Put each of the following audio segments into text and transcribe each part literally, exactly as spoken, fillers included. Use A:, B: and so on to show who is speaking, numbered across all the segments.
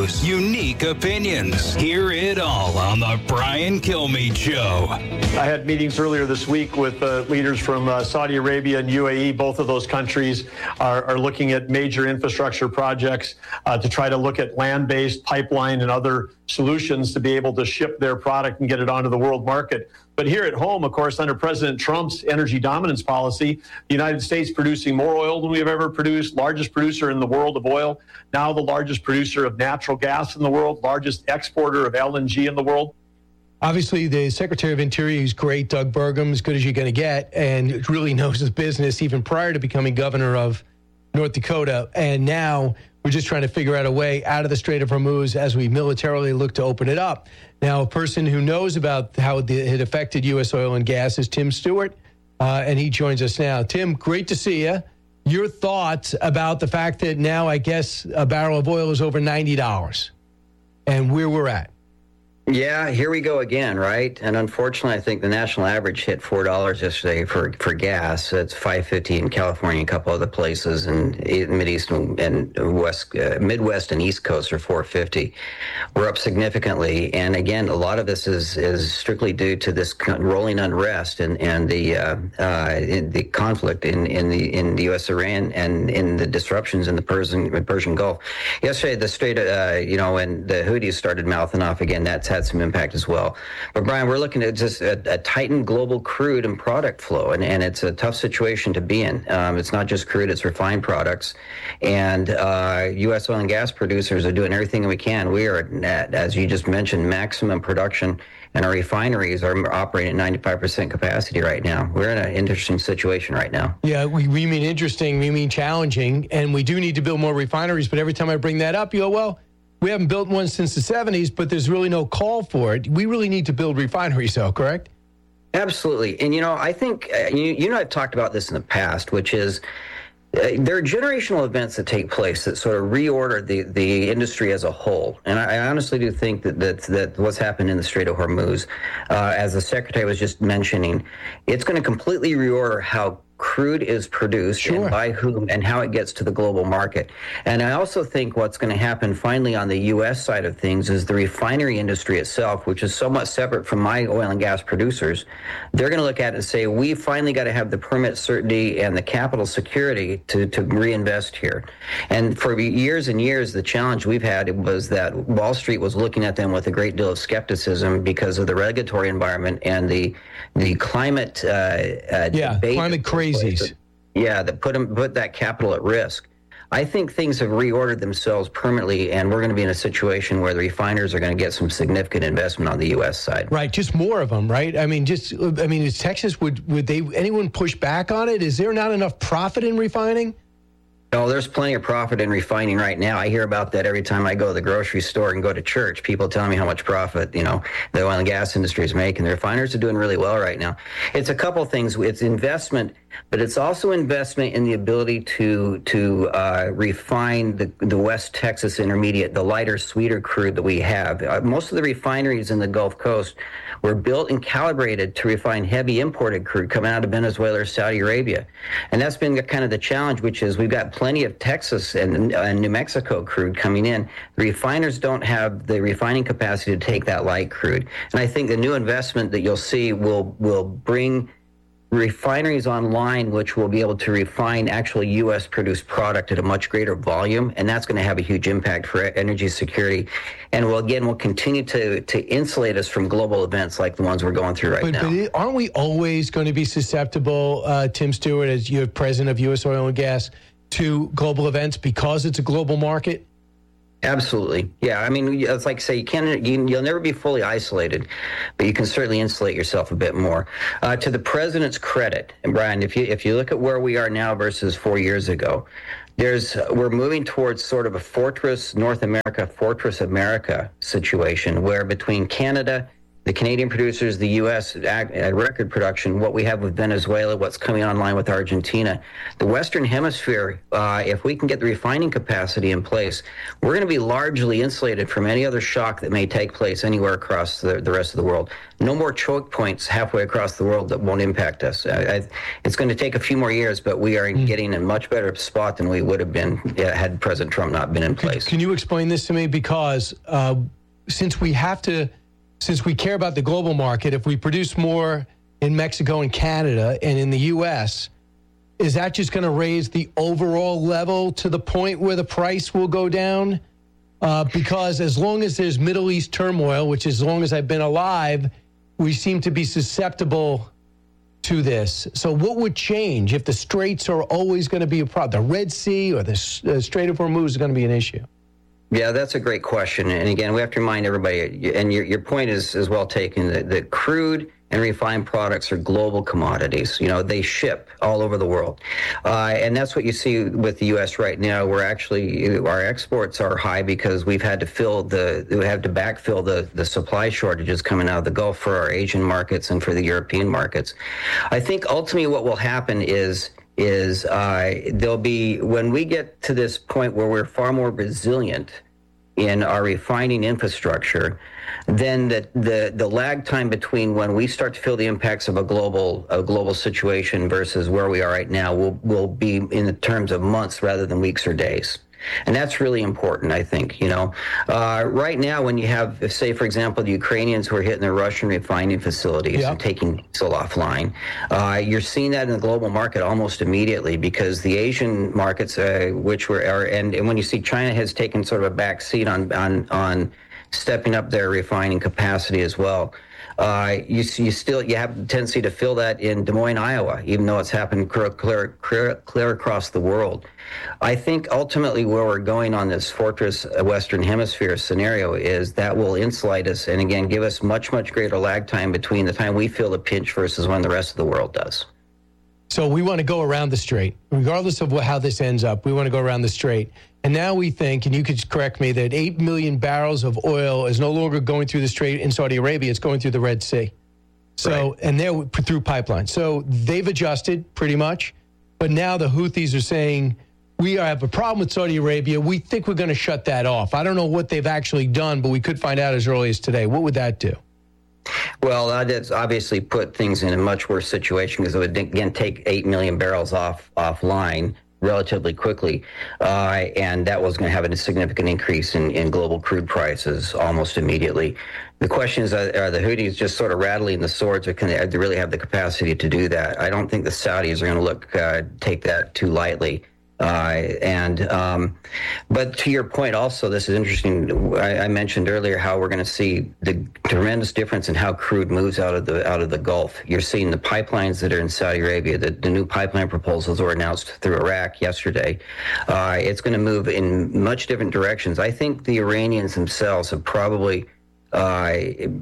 A: views, unique opinions. Hear it all on the Brian Kilmeade Show.
B: I had meetings earlier this week with uh, leaders from uh, Saudi Arabia and U A E. Both of those countries are, are looking at major infrastructure projects uh, to try to look at land-based pipeline and other solutions to be able to ship their product and get it onto the world market. But here at home, of course, under President Trump's energy dominance policy, the United States producing more oil than we have ever produced, largest producer in the world of oil, now the largest producer of natural gas in the world, largest exporter of L N G in the world.
C: Obviously, the Secretary of Interior is great, Doug Burgum, as good as you're going to get, and really knows his business even prior to becoming governor of North Dakota. And now we're just trying to figure out a way out of the Strait of Hormuz as we militarily look to open it up. Now, a person who knows about how it affected U S oil and gas is Tim Stewart, uh, and he joins us now. Tim, great to see you. Your thoughts about the fact that now I guess a barrel of oil is over ninety dollars and where we're at.
D: Yeah, here we go again, right? And unfortunately, I think the national average hit four dollars yesterday for, for gas. It's five fifty in California and a couple other places, and Mideast and West, uh, Midwest and East Coast are four fifty. We're up significantly, and again, a lot of this is is strictly due to this rolling unrest and and the uh, uh, in the conflict in in the in the U S Iran and in the disruptions in the Persian Persian Gulf. Yesterday, the Strait, uh, you know, when the Houthis started mouthing off again, that's had some impact as well. But Brian, we're looking at just a, a tightened global crude and product flow, and, and it's a tough situation to be in. Um, it's not just crude, it's refined products. And uh, U S oil and gas producers are doing everything we can. We are at, as you just mentioned, maximum production, and our refineries are operating at ninety-five percent capacity right now. We're in an interesting situation right now.
C: Yeah, we, we mean interesting, we mean challenging, and we do need to build more refineries, but every time I bring that up, you go, well, we haven't built one since the seventies, but there's really no call for it. We really need to build refineries, though, correct?
D: Absolutely. And, you know, I think, uh, you, you know, I've talked about this in the past, which is uh, there are generational events that take place that sort of reorder the, the industry as a whole. And I, I honestly do think that, that that what's happened in the Strait of Hormuz, uh, as the Secretary was just mentioning, it's going to completely reorder how crude is produced, sure, and by whom, and how it gets to the global market. And I also think what's going to happen finally on the U S side of things is the refinery industry itself, which is somewhat separate from my oil and gas producers. They're going to look at it and say, we finally got to have the permit certainty and the capital security to, to reinvest here. And for years and years, the challenge we've had was that Wall Street was looking at them with a great deal of skepticism because of the regulatory environment and the the climate uh, uh,
C: yeah,
D: debate.
C: climate crazies.
D: Yeah, that put them, put that capital at risk. I think things have reordered themselves permanently, and we're going to be in a situation where the refiners are going to get some significant investment on the U S side.
C: Right, just more of them, right? I mean, just I mean, is Texas would would they anyone push back on it? Is there not enough profit in refining?
D: No, there's plenty of profit in refining right now. I hear about that every time I go to the grocery store and go to church. People telling me how much profit, you know, the oil and gas industry is making. The refiners are doing really well right now. It's a couple things. It's investment, but it's also investment in the ability to to uh, refine the, the West Texas Intermediate, the lighter, sweeter crude that we have. Uh, most of the refineries in the Gulf Coast were built and calibrated to refine heavy imported crude coming out of Venezuela or Saudi Arabia. And that's been the, kind of the challenge, which is we've got plenty of Texas and, and New Mexico crude coming in. The refiners don't have the refining capacity to take that light crude. And I think the new investment that you'll see will will bring refineries online, which will be able to refine actual U S produced product at a much greater volume, and that's going to have a huge impact for energy security, and will again will continue to to insulate us from global events like the ones we're going through right
C: but,
D: now.
C: But it, aren't we always going to be susceptible, uh, Tim Stewart, as you president of U S Oil and Gas, to global events because it's a global market?
D: Absolutely. Yeah. I mean, it's like say you can't, you, you'll never be fully isolated, but you can certainly insulate yourself a bit more. Uh, to the president's credit, and Brian, if you if you look at where we are now versus four years ago, there's we're moving towards sort of a fortress North America, fortress America situation where between Canada the Canadian producers, the U S at record production, what we have with Venezuela, what's coming online with Argentina. The Western Hemisphere, uh, if we can get the refining capacity in place, we're going to be largely insulated from any other shock that may take place anywhere across the, the rest of the world. No more choke points halfway across the world that won't impact us. I, I, it's going to take a few more years, but we are mm. getting in a much better spot than we would have been yeah, had President Trump not been in place.
C: Can, can you explain this to me? Because uh, since we have to... Since we care about the global market, if we produce more in Mexico and Canada and in the U S, is that just going to raise the overall level to the point where the price will go down? Uh, because as long as there's Middle East turmoil, which as long as I've been alive, we seem to be susceptible to this. So what would change if the straits are always going to be a problem? The Red Sea or the uh, Strait of Hormuz is going to be an issue?
D: Yeah, that's a great question. And again, we have to remind everybody, and your, your point is, is well taken, that, that crude and refined products are global commodities. You know, they ship all over the world. Uh, and that's what you see with the U S right now. We're actually, our exports are high because we've had to fill the, we have to backfill the, the supply shortages coming out of the Gulf for our Asian markets and for the European markets. I think ultimately what will happen is, is uh, there'll be, when we get to this point where we're far more resilient in our refining infrastructure, then the, the, the lag time between when we start to feel the impacts of a global a global situation versus where we are right now will, will be in the terms of months rather than weeks or days. And that's really important, I think. You know, uh, right now, when you have, say, for example, the Ukrainians who are hitting their Russian refining facilities yep. and taking diesel offline, uh, you're seeing that in the global market almost immediately because the Asian markets, uh, which were, are, and, and when you see China has taken sort of a back seat on on on stepping up their refining capacity as well. Uh, you, you still you have the tendency to feel that in Des Moines, Iowa, even though it's happened clear, clear, clear, clear across the world. I think ultimately where we're going on this Fortress Western Hemisphere scenario is that will insulate us and, again, give us much, much greater lag time between the time we feel the pinch versus when the rest of the world does.
C: So we want to go around the strait. Regardless of what, how this ends up, we want to go around the strait. And now we think, and you could correct me, that eight million barrels of oil is no longer going through the strait in Saudi Arabia. It's going through the Red Sea. So, right. And they're through pipelines. So they've adjusted pretty much. But now the Houthis are saying, we have a problem with Saudi Arabia. We think we're going to shut that off. I don't know what they've actually done, but we could find out as early as today. What would that do?
D: Well, that has obviously put things in a much worse situation because it would, again, take eight million barrels off offline relatively quickly, uh, and that was going to have a significant increase in, in global crude prices almost immediately. The question is, uh, are the Houthis just sort of rattling the swords, or can they, they really have the capacity to do that? I don't think the Saudis are going to look uh, take that too lightly. Uh, and um, but to your point, also, this is interesting. I, I mentioned earlier how we're going to see the tremendous difference in how crude moves out of the out of the Gulf. You're seeing the pipelines that are in Saudi Arabia. The, the new pipeline proposals were announced through Iraq yesterday. Uh, it's going to move in much different directions. I think the Iranians themselves have probably uh,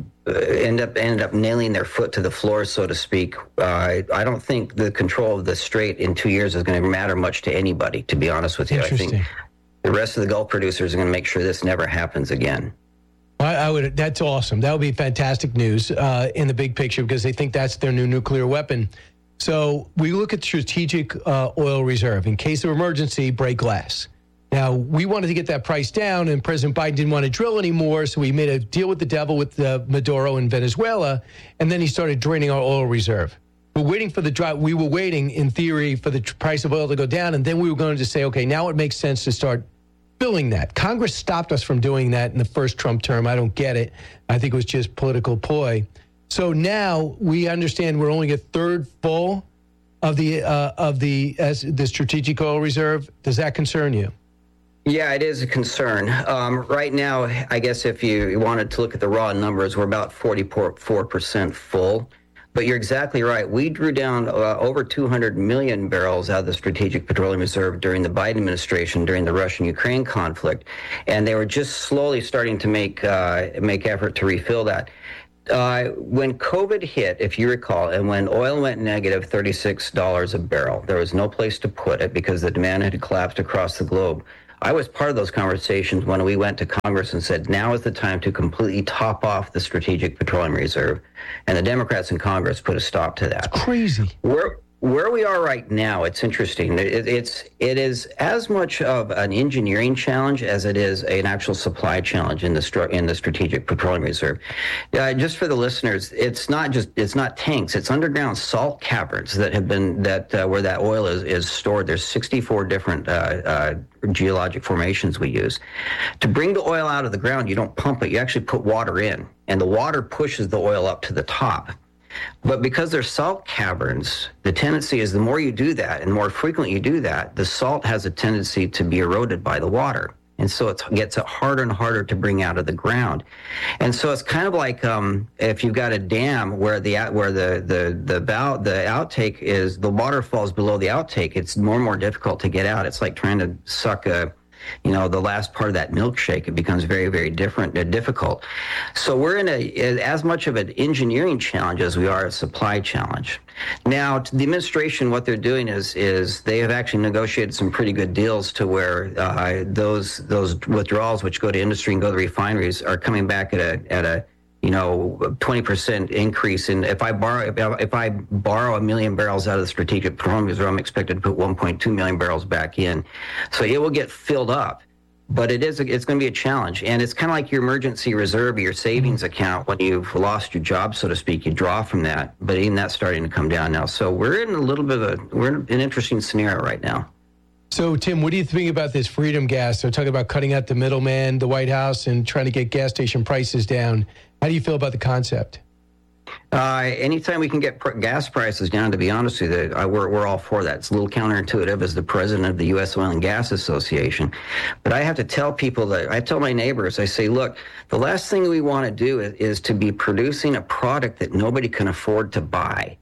D: end up ended up nailing their foot to the floor, so to speak. Uh, I don't think the control of the strait in two years is going to matter much to anybody, to be honest with you. I think the rest of the Gulf producers are going to make sure this never happens again.
C: I, I would. That's awesome. That would be fantastic news uh, in the big picture because they think that's their new nuclear weapon. So we look at strategic uh, oil reserve. In case of emergency, break glass. Now, we wanted to get that price down, and President Biden didn't want to drill anymore, so we made a deal with the devil with uh, Maduro in Venezuela, and then he started draining our oil reserve. We're waiting for the drop. We were waiting, in theory, for the price of oil to go down, and then we were going to say, okay, now it makes sense to start filling that. Congress stopped us from doing that in the first Trump term. I don't get it. I think it was just political ploy. So now we understand we're only a third full of the uh, of the as the strategic oil reserve. Does that concern you?
D: Yeah, it is a concern. Um, right now, I guess if you wanted to look at the raw numbers, we're about forty-four percent full. But you're exactly right. We drew down uh, over two hundred million barrels out of the Strategic Petroleum Reserve during the Biden administration, during the Russian-Ukraine conflict. And they were just slowly starting to make uh, make effort to refill that. Uh, when COVID hit, if you recall, and when oil went negative thirty-six dollars a barrel, there was no place to put it because the demand had collapsed across the globe. I was part of those conversations when we went to Congress and said, now is the time to completely top off the Strategic Petroleum Reserve. And the Democrats in Congress put a stop to that.
C: Crazy.
D: We're, Where we are right now, it's interesting. It, it's it is as much of an engineering challenge as it is an actual supply challenge in the stru- in the Strategic Petroleum Reserve. Uh, just for the listeners, it's not just it's not tanks. It's underground salt caverns that have been that uh, where that oil is is stored. There's sixty-four different uh, uh, geologic formations we use to bring the oil out of the ground. You don't pump it. You actually put water in, and the water pushes the oil up to the top. But because they're salt caverns, the tendency is the more you do that and the more frequently you do that, the salt has a tendency to be eroded by the water. And so it gets harder and harder to bring out of the ground. And so it's kind of like um, if you've got a dam where the where the the the bow, the outtake is, the water falls below the outtake, it's more and more difficult to get out. It's like trying to suck a you know, the last part of that milkshake. It becomes very, very different, uh, difficult. So we're in a as much of an engineering challenge as we are a supply challenge. Now, to the administration, what they're doing is is they have actually negotiated some pretty good deals to where uh, those those withdrawals, which go to industry and go to refineries, are coming back at a at a you know, twenty percent increase in, if I borrow, if I, if I borrow a million barrels out of the Strategic Petroleum Reserve, I'm expected to put one point two million barrels back in. So it will get filled up, but it is, it's going to be a challenge. And it's kind of like your emergency reserve, your savings account. When you've lost your job, so to speak, you draw from that, but even that's starting to come down now. So we're in a little bit of a, we're in an interesting scenario right now.
C: So, Tim, what do you think about this Freedom Gas? They're talking about cutting out the middleman, the White House, and trying to get gas station prices down. How do you feel about the concept?
D: Uh, anytime we can get pr- gas prices down, to be honest with you, I, we're, we're all for that. It's a little counterintuitive as the president of the U S Oil and Gas Association. But I have to tell people that, I tell my neighbors, I say, look, the last thing we want to do is, is to be producing a product that nobody can afford to buy.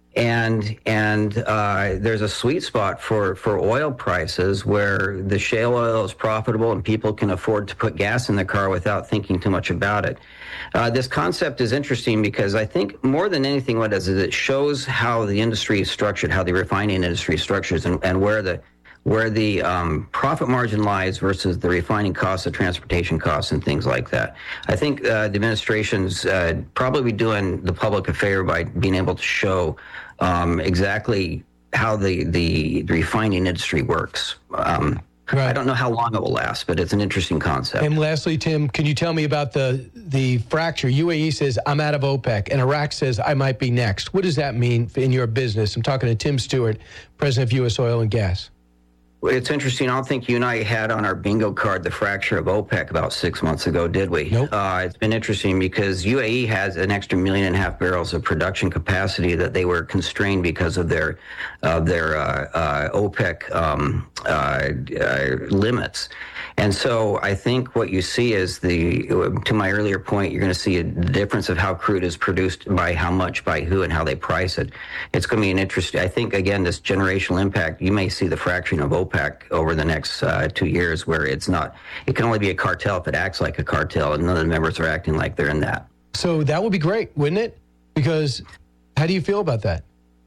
D: And and uh, there's a sweet spot for, for oil prices where the shale oil is profitable and people can afford to put gas in the car without thinking too much about it. Uh, this concept is interesting because I think more than anything what it does is it shows how the industry is structured, how the refining industry is structured, and, and where the where the um, profit margin lies versus the refining costs, the transportation costs, and things like that. I think uh, the administration's uh, probably doing the public a favor by being able to show um, exactly how the, the refining industry works. Um, right. I don't know how long it will last, but it's an interesting concept.
C: And lastly, Tim, can you tell me about the the fracture? U A E says, I'm out of OPEC, and Iraq says, I might be next. What does that mean in your business? I'm talking to Tim Stewart, president of U S Oil and Gas.
D: It's interesting. I don't think you and I had on our bingo card the fracture of OPEC about six months ago, did we?
C: Nope.
D: Uh, it's been interesting because U A E has an extra million and a half barrels of production capacity that they were constrained because of their of their uh, uh, OPEC um, uh, uh, limits. And so I think what you see is the, to my earlier point, you're going to see a difference of how crude is produced by how much, by who, and how they price it. It's going to be an interesting, I think, again, this generational impact, you may see the fracturing of OPEC over the next uh, two years where it's not, it can only be a cartel if it acts like a cartel and none of the members are acting like they're in that.
C: So that would be great, wouldn't it? Because how do you feel about that?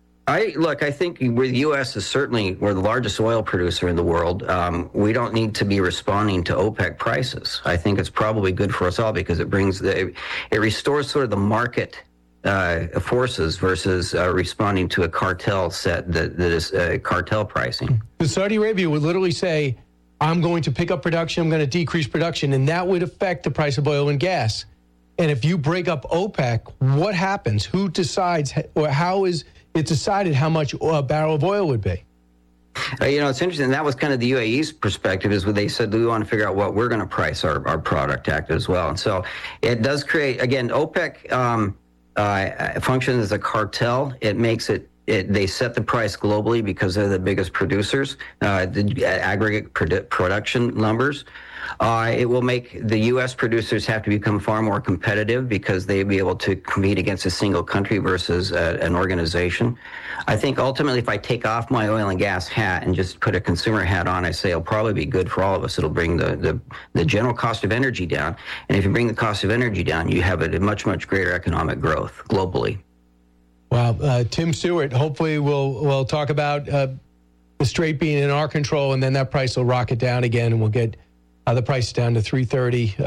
D: I look, I think we're, the U S is certainly, we're the largest oil producer in the world. Um, we don't need to be responding to OPEC prices. I think it's probably good for us all because it brings the, it restores sort of the market uh, forces versus uh, responding to a cartel set that, that is uh, cartel pricing.
C: The Saudi Arabia would literally say, I'm going to pick up production, I'm going to decrease production, and that would affect the price of oil and gas. And if you break up OPEC, what happens? Who decides, or how is it decided how much a barrel of oil would be?
D: Uh, you know, it's interesting. That was kind of the U A E's perspective, is what they said, we want to figure out what we're going to price our, our product at as well. And so it does create, again, OPEC um, uh, functions as a cartel. It makes it, it, they set the price globally because they're the biggest producers, uh, the aggregate produ- production numbers. Uh, it will make the U S producers have to become far more competitive because they'll be able to compete against a single country versus a, an organization. I think ultimately, if I take off my oil and gas hat and just put a consumer hat on, I say it'll probably be good for all of us. It'll bring the, the, the general cost of energy down. And if you bring the cost of energy down, you have a much, much greater economic growth globally.
C: Wow. Uh, Tim Stewart, hopefully we'll, we'll talk about uh, the Strait being in our control, and then that price will rocket down again, and we'll get uh, the price down to three thirty. Uh,